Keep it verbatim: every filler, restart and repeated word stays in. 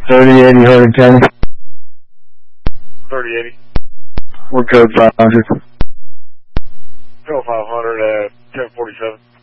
thirty eighty Harding County. thirty eighty. We're code five hundred. Go five hundred at ten forty-seven.